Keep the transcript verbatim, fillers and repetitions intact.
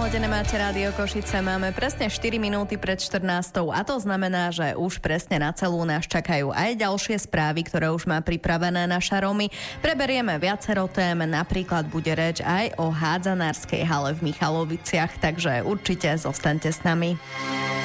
Naladené máte Rádio Košice, máme presne štyri minúty pred štrnástou a to znamená, že už presne na celú nás čakajú aj ďalšie správy, ktoré už má pripravené naša Romy. Preberieme viacero tém, napríklad bude reč aj o hádzanárskej hale v Michaloviciach, takže určite zostaňte s nami.